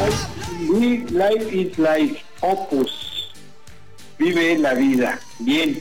Life is life, opus, vive la vida. Bien,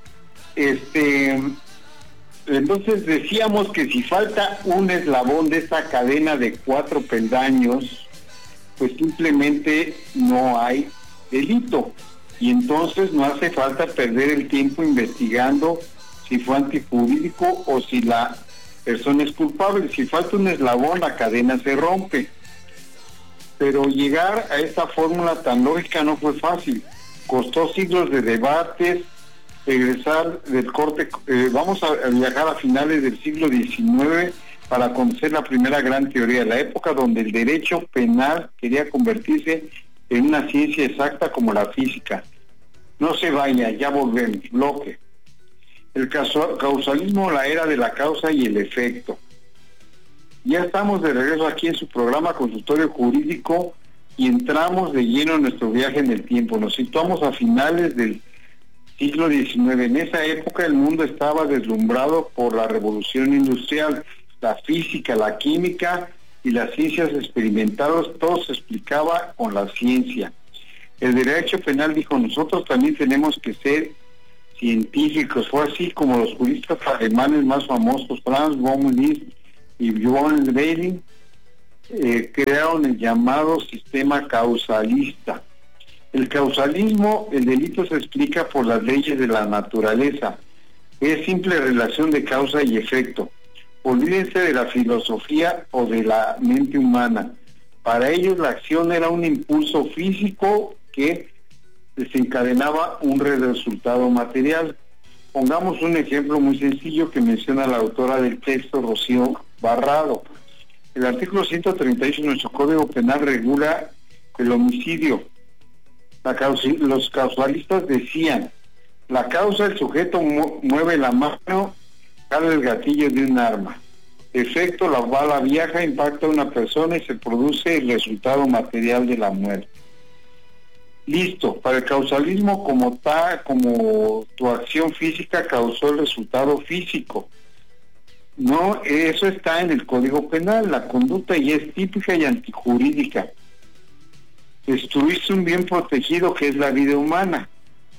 entonces decíamos que si falta un eslabón de esta cadena de 4 peldaños, pues simplemente no hay delito, y entonces no hace falta perder el tiempo investigando si fue antijurídico o si la persona es culpable. Si falta un eslabón, la cadena se rompe. Pero llegar a esta fórmula tan lógica no fue fácil. Costó siglos de debates, regresar del corte. Vamos a viajar a finales del siglo XIX para conocer la primera gran teoría, la época donde el derecho penal quería convertirse en una ciencia exacta como la física. No se vaya, ya volvemos. Bloque. El causalismo, la era de la causa y el efecto. Ya estamos de regreso aquí en su programa Consultorio Jurídico y entramos de lleno en nuestro viaje en el tiempo. Nos situamos a finales del siglo XIX. En esa época el mundo estaba deslumbrado por la revolución industrial, la física, la química y las ciencias experimentales. Todo se explicaba con la ciencia. El derecho penal dijo: nosotros también tenemos que ser científicos. Fue así como los juristas alemanes más famosos, Franz von Liszt y Johann Weill, crearon el llamado sistema causalista. El causalismo, el delito se explica por las leyes de la naturaleza. Es simple relación de causa y efecto. Olvídense de la filosofía o de la mente humana. Para ellos la acción era un impulso físico que desencadenaba un resultado material. Pongamos un ejemplo muy sencillo que menciona la autora del texto, Rocío Barrado. El artículo 138 de nuestro Código Penal regula el homicidio. Los causalistas decían: la causa, el sujeto mueve la mano, jala el gatillo de un arma. Efecto, la bala viaja, impacta a una persona y se produce el resultado material de la muerte. Listo. Para el causalismo, como tu acción física causó el resultado físico. No, eso está en el Código Penal, la conducta, y es típica y antijurídica. Destruiste un bien protegido que es la vida humana.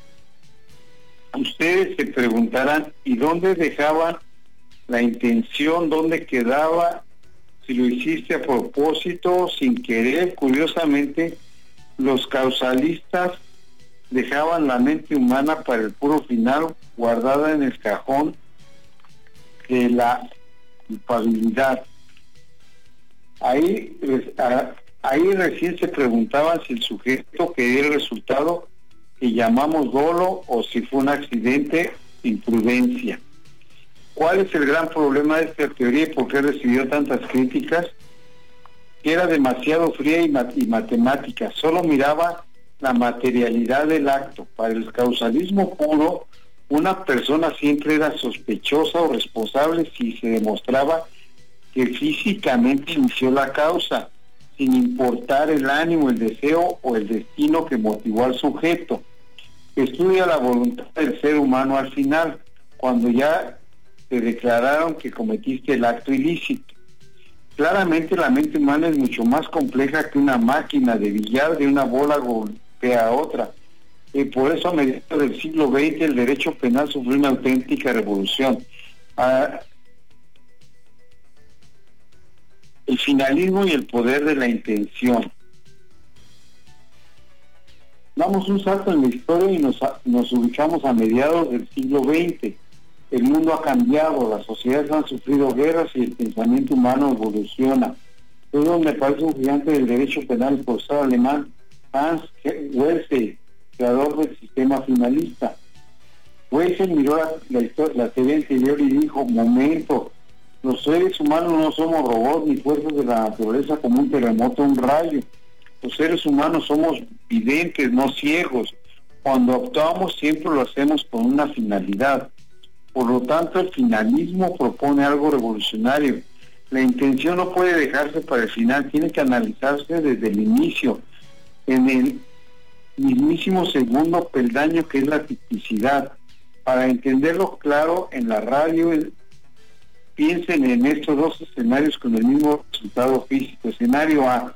Ustedes se preguntarán: ¿y dónde dejaban la intención? ¿Dónde quedaba si lo hiciste a propósito, sin querer? Curiosamente, los causalistas dejaban la mente humana para el puro final, guardada en el cajón de la culpabilidad. Ahí recién se preguntaban si el sujeto quería el resultado que llamamos dolo o si fue un accidente, imprudencia. ¿Cuál es el gran problema de esta teoría y por qué recibió tantas críticas? Que era demasiado fría y matemática, solo miraba la materialidad del acto. Para el causalismo puro, una persona siempre era sospechosa o responsable si se demostraba que físicamente inició la causa, sin importar el ánimo, el deseo o el destino que motivó al sujeto. Estudia la voluntad del ser humano al final, cuando ya te declararon que cometiste el acto ilícito. Claramente la mente humana es mucho más compleja que una máquina de billar, de una bola golpea a otra. Por eso a mediados del siglo XX el derecho penal sufrió una auténtica revolución. El finalismo y el poder de la intención. Damos un salto en la historia y nos ubicamos a mediados del siglo XX. El mundo ha cambiado, las sociedades han sufrido guerras y el pensamiento humano evoluciona. Todo me parece un gigante del derecho penal, el profesor alemán Hans Welsel, creador del sistema finalista. Welsel miró la teoría anterior y dijo: momento, los seres humanos no somos robots ni fuerzas de la naturaleza como un terremoto o un rayo. Los seres humanos somos videntes, no ciegos. Cuando actuamos siempre lo hacemos con una finalidad. Por lo tanto, el finalismo propone algo revolucionario. La intención no puede dejarse para el final, tiene que analizarse desde el inicio, en el mismísimo segundo peldaño que es la tipicidad. Para entenderlo claro, en la radio, piensen en estos dos escenarios con el mismo resultado físico. Escenario A: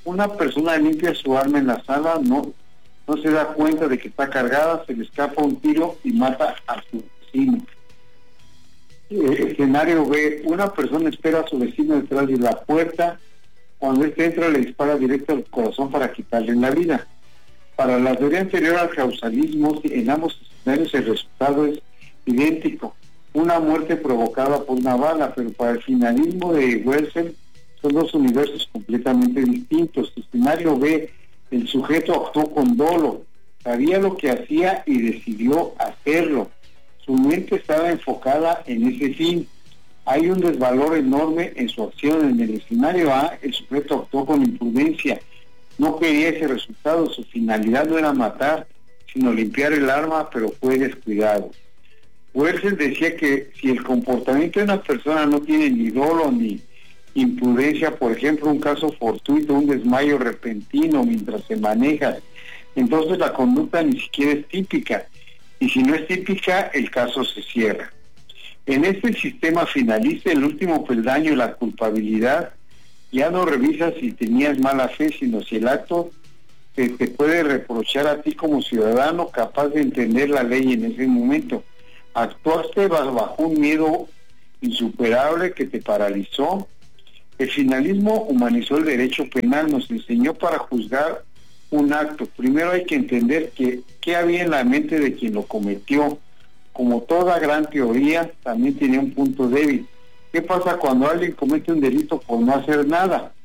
Una persona limpia su arma en la sala, no se da cuenta de que está cargada, se le escapa un tiro y mata a su vecino. Escenario B, una persona espera a su vecino detrás de la puerta, cuando este entra le dispara directo al corazón para quitarle la vida. Para la teoría anterior al causalismo, en ambos escenarios el resultado es idéntico, una muerte provocada por una bala, pero para el finalismo de Wessel son dos universos completamente distintos. Escenario B, el sujeto actuó con dolo, sabía lo que hacía y decidió hacerlo. Su mente estaba enfocada en ese fin. Hay un desvalor enorme en su acción. En el escenario A, el sujeto actuó con imprudencia. No quería ese resultado. Su finalidad no era matar, sino limpiar el arma, pero fue descuidado. Wessel decía que si el comportamiento de una persona no tiene ni dolo ni imprudencia, por ejemplo, un caso fortuito, un desmayo repentino mientras se maneja, entonces la conducta ni siquiera es típica. Y si no es típica, el caso se cierra. En este sistema finalista, el último peldaño, la culpabilidad, ya no revisa si tenías mala fe, sino si el acto te puede reprochar a ti como ciudadano capaz de entender la ley en ese momento. Actuaste bajo un miedo insuperable que te paralizó. El finalismo humanizó el derecho penal, nos enseñó para juzgar un acto. Primero hay que entender qué había en la mente de quien lo cometió. Como toda gran teoría, también tenía un punto débil. ¿Qué pasa cuando alguien comete un delito por no hacer nada?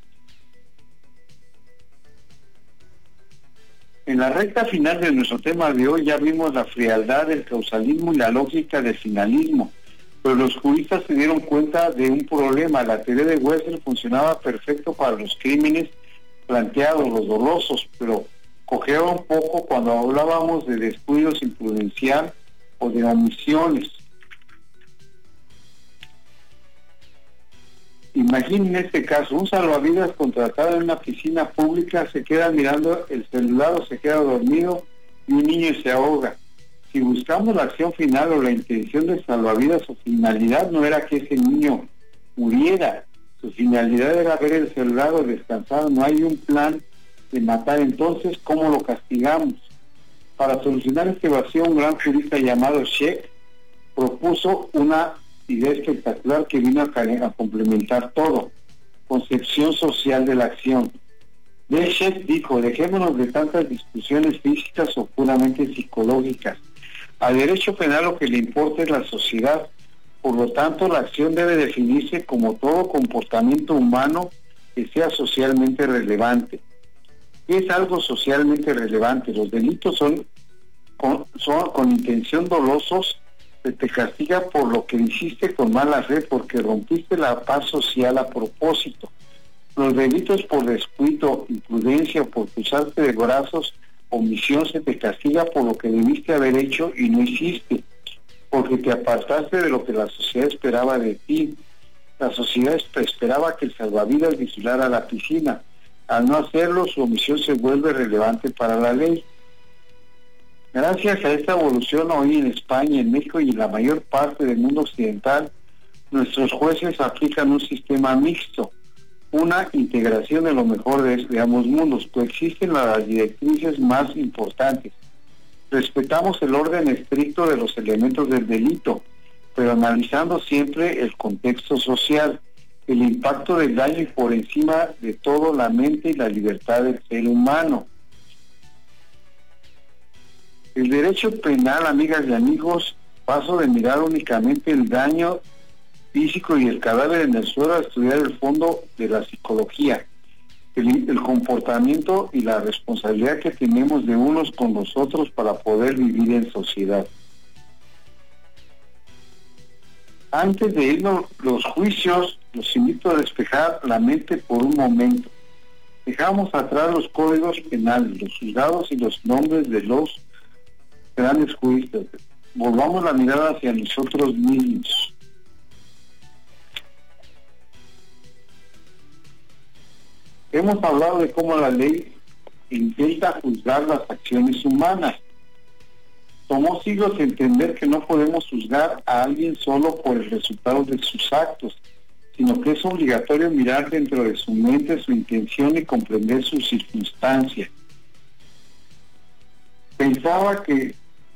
En la recta final de nuestro tema de hoy ya vimos la frialdad del causalismo y la lógica del finalismo, pero los juristas se dieron cuenta de un problema. La teoría de Wessel funcionaba perfecto para los crímenes planteados, los dolosos, pero cojeaba un poco cuando hablábamos de descuidos imprudencial o de omisiones. Imaginen este caso, un salvavidas contratado en una piscina pública se queda mirando el celular o se queda dormido y un niño se ahoga. Si buscamos la acción final o la intención del salvavidas, su finalidad no era que ese niño muriera, su finalidad era ver el celular o descansar. No hay un plan de matar. Entonces, ¿cómo lo castigamos? Para solucionar este vacío, un gran jurista llamado Scheck propuso una idea espectacular que vino a complementar todo: concepción social de la acción. Scheck dijo: dejémonos de tantas discusiones físicas o puramente psicológicas. Al derecho penal lo que le importa es la sociedad. Por lo tanto, la acción debe definirse como todo comportamiento humano que sea socialmente relevante. ¿Qué es algo socialmente relevante? Los delitos son con intención dolosos. Se te castiga por lo que hiciste con mala fe, porque rompiste la paz social a propósito. Los delitos por descuido, imprudencia o por cruzarte de brazos, omisión, se te castiga por lo que debiste haber hecho y no hiciste, porque te apartaste de lo que la sociedad esperaba de ti. La sociedad esperaba que el salvavidas vigilara la piscina. Al no hacerlo, su omisión se vuelve relevante para la ley. Gracias a esta evolución, hoy en España, en México y en la mayor parte del mundo occidental, nuestros jueces aplican un sistema mixto, una integración de lo mejor de ambos mundos. Coexisten las directrices más importantes. Respetamos el orden estricto de los elementos del delito, pero analizando siempre el contexto social, el impacto del daño y por encima de todo la mente y la libertad del ser humano. El derecho penal, amigas y amigos, paso de mirar únicamente el daño físico y el cadáver en el suelo a estudiar el fondo de la psicología, el comportamiento y la responsabilidad que tenemos de unos con los otros para poder vivir en sociedad. Antes de irnos los juicios, los invito a despejar la mente por un momento. Dejamos atrás los códigos penales, los juzgados y los nombres de los grandes juristas. Volvamos la mirada hacia nosotros mismos. Hemos hablado de cómo la ley intenta juzgar las acciones humanas. Tomó siglos entender que no podemos juzgar a alguien solo por el resultado de sus actos, sino que es obligatorio mirar dentro de su mente su intención y comprender sus circunstancias. Pensaba que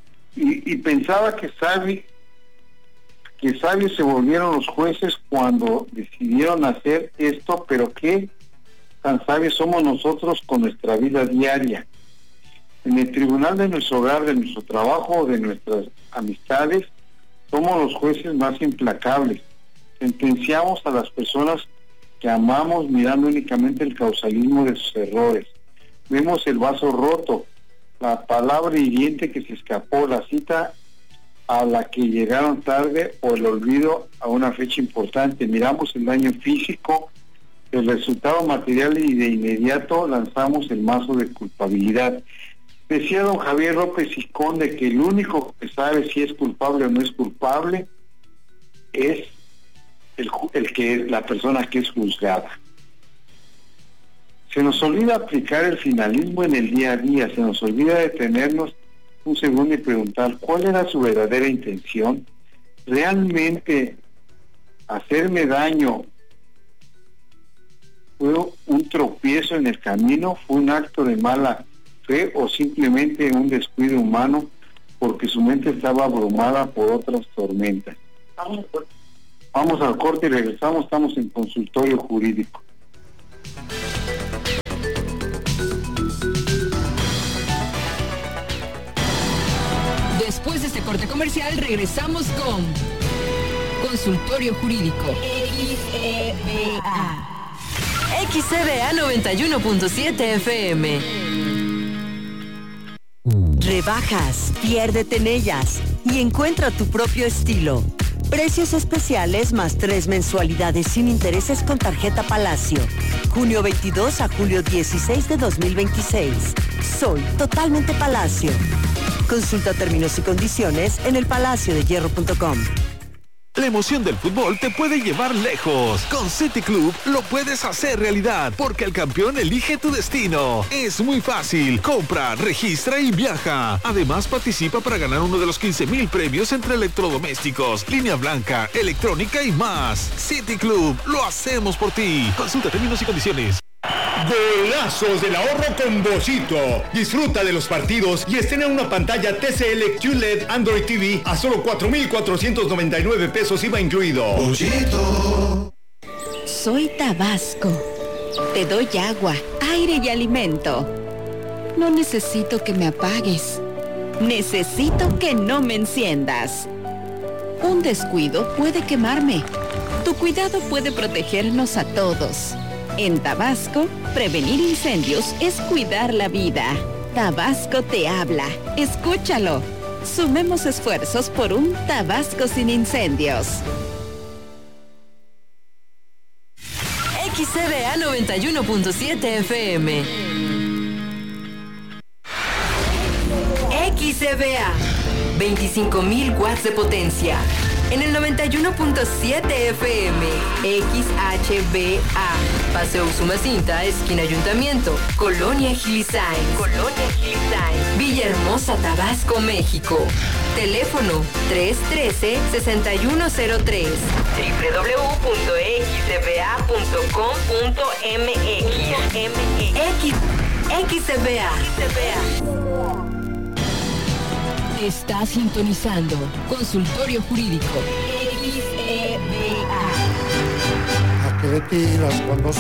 sabios se volvieron los jueces cuando decidieron hacer esto, pero qué tan sabios somos nosotros con nuestra vida diaria. En el tribunal de nuestro hogar, de nuestro trabajo o de nuestras amistades, somos los jueces más implacables. Sentenciamos a las personas que amamos mirando únicamente el causalismo de sus errores. Vemos el vaso roto, la palabra hiriente que se escapó, la cita a la que llegaron tarde o el olvido a una fecha importante. Miramos el daño físico, el resultado material y de inmediato lanzamos el mazo de culpabilidad. Decía don Javier López Sicón de que el único que sabe si es culpable o no es culpable es la persona que es juzgada. Se nos olvida aplicar el finalismo en el día a día, se nos olvida detenernos un segundo y preguntar cuál era su verdadera intención. ¿Realmente hacerme daño fue un tropiezo en el camino, fue un acto de mala fe o simplemente un descuido humano porque su mente estaba abrumada por otras tormentas? Vamos al corte y regresamos, estamos en Consultorio Jurídico. Después de este corte comercial regresamos con Consultorio Jurídico. XCBA 91.7 FM. Rebajas, piérdete en ellas y encuentra tu propio estilo. Precios especiales más 3 mensualidades sin intereses con tarjeta Palacio. Junio 22 a julio 16 de 2026. Soy totalmente Palacio. Consulta términos y condiciones en elpalaciodehierro.com. La emoción del fútbol te puede llevar lejos. Con City Club lo puedes hacer realidad, porque el campeón elige tu destino. Es muy fácil. Compra, registra y viaja. Además, participa para ganar uno de los 15,000 premios entre electrodomésticos, línea blanca, electrónica y más. City Club, lo hacemos por ti. Consulta términos y condiciones. Golazos del ahorro con Bollito. Disfruta de los partidos y estrena una pantalla TCL QLED Android TV a solo 4,499 pesos IVA incluido. Bollito. Soy Tabasco. Te doy agua, aire y alimento. No necesito que me apagues. Necesito que no me enciendas. Un descuido puede quemarme. Tu cuidado puede protegernos a todos. En Tabasco, prevenir incendios es cuidar la vida. Tabasco te habla. Escúchalo. Sumemos esfuerzos por un Tabasco sin incendios. XCBA 91.7 FM. XCBA, 25,000 watts de potencia. En el 91.7 FM, XHBA, Paseo Usumacinta, esquina Ayuntamiento, Colonia Gilisain, Villahermosa, Tabasco, México. Teléfono 313-6103, www.xcba.com.mx. XCBA. Está sintonizando Consultorio Jurídico. ¿A qué le tiras cuando